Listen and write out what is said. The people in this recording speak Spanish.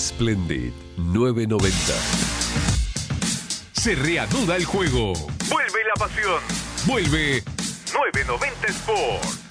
Splendid 990. Se reanuda el juego. Vuelve la pasión. Vuelve 990 Sport.